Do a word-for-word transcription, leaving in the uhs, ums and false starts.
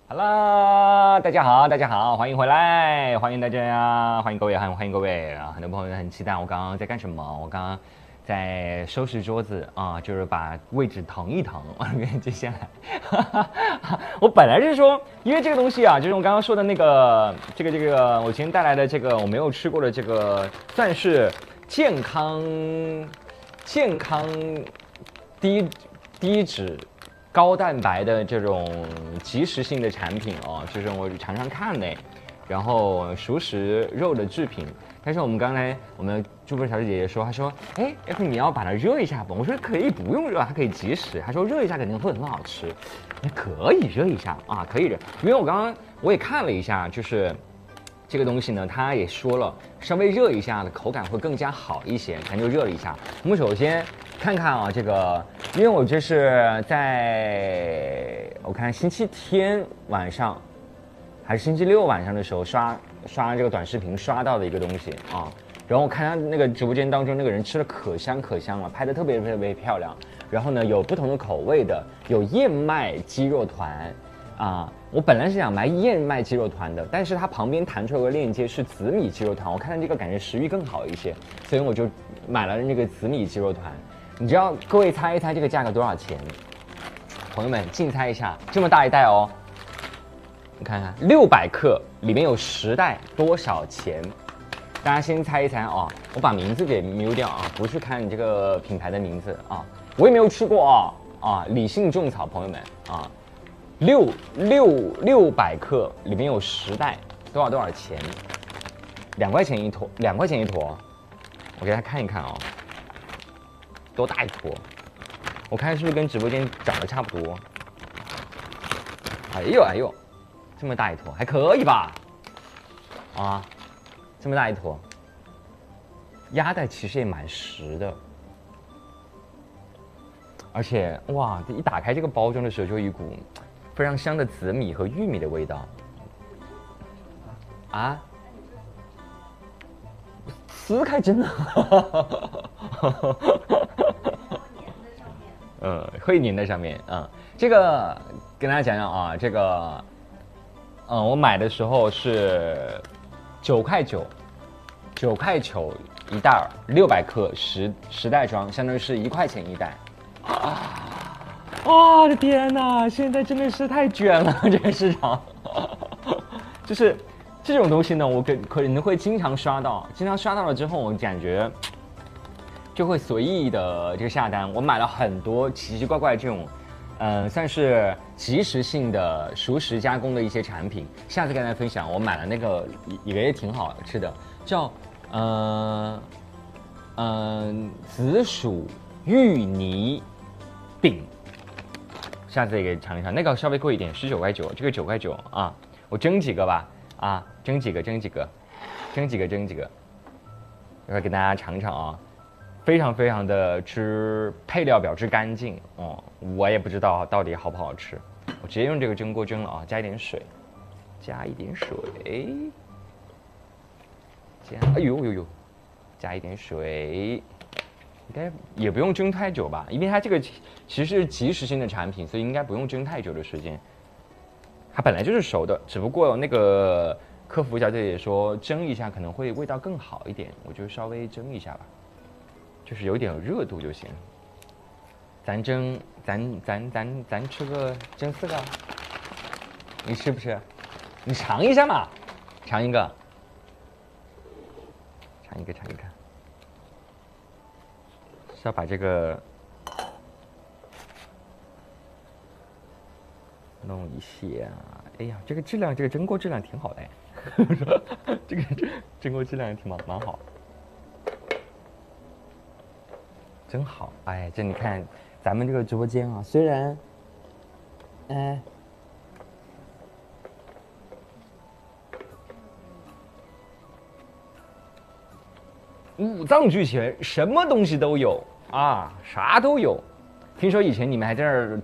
Hello，大家好，大家好，欢迎回来，欢迎大家呀，欢迎各位，欢迎欢迎各位啊！很多朋友很期待我刚刚在干什么，我刚刚在收拾桌子啊，就是把位置腾一腾。接下来，我本来是说，因为这个东西啊，就是我刚刚说的那个，这个这个，我今天带来的这个我没有吃过的这个，算是健康健康低低脂。高蛋白的这种即食性的产品哦，就是我常常看的，然后熟食肉的制品。但是我们刚才我们朱芬小姐姐说，她说，哎，要不你要把它热一下吧？我说可以不用热，它可以即食。她说热一下肯定会很好吃，可以热一下啊，可以热。因为我刚刚我也看了一下，就是这个东西呢，它也说了，稍微热一下的口感会更加好一些，咱就热了一下。我们首先看看啊，这个，因为我这是在我看星期天晚上，还是星期六晚上的时候刷刷这个短视频刷到的一个东西啊。然后我看他那个直播间当中那个人吃的可香可香了，拍的特别特别漂亮。然后呢，有不同的口味的，有燕麦鸡肉团啊。我本来是想买燕麦鸡肉团的，但是它旁边弹出来个链接是紫米鸡肉团，我看到这个感觉食欲更好一些，所以我就买了那个紫米鸡肉团。你知道各位猜一猜这个价格多少钱？朋友们竞猜一下，这么大一袋哦，你看看六百克，里面有十袋，多少钱？大家先猜一猜啊！我把名字给瞄掉啊，不去看这个品牌的名字啊，我也没有吃过啊啊！理性种草，朋友们啊，六六六百克，里面有十袋，多少多少钱？两块钱一坨，两块钱一坨，我给大家看一看啊。多大一坨？我看是不是跟直播间长得差不多？哎呦哎呦，这么大一坨还可以吧？啊，这么大一坨，鸭蛋其实也蛮实的，而且哇，一打开这个包装的时候，就一股非常香的紫米和玉米的味道。啊？撕开真的。嗯，会粘在上面啊、嗯。这个跟大家讲讲啊，这个，嗯，我买的时候是九块九，九块九一袋儿，六百克十十袋装，相当于是一块钱一袋。啊！我的天哪，现在真的是太卷了，这个市场。就是这种东西呢，我可可能会经常刷到，经常刷到了之后，我感觉。就会随意的这个下单，我买了很多奇奇怪怪这种，呃，算是即时性的熟食加工的一些产品。下次跟大家分享，我买了那个也也挺好吃的，叫呃嗯、呃、紫薯芋泥饼。下次也给尝一尝，那个稍微贵一点，十九块九，这个九块九啊。我蒸几个吧，啊，蒸几个，蒸几个，蒸几个，蒸几个，一会儿给大家尝尝啊。非常非常的之配料表之干净哦，我也不知道到底好不好吃，我直接用这个蒸锅蒸了啊，加一点水，加一点水，加哎呦呦呦，加一点水，应该也不用蒸太久吧，因为它这个其实是即时性的产品，所以应该不用蒸太久的时间。它本来就是熟的，只不过那个客服小姐姐说蒸一下可能会味道更好一点，我就稍微蒸一下吧。就是有点热度就行。咱蒸，咱咱咱咱吃个蒸四个，你吃不吃？你尝一下嘛，尝一个，尝一个，尝一个。是要把这个弄一下。哎呀，这个质量，这个蒸锅质量挺好的哎，这个蒸锅质量也挺蛮蛮好。真好，哎，这你看，咱们这个直播间啊，虽然，哎，五脏俱全，什么东西都有啊，啥都有。听说以前你们还在那儿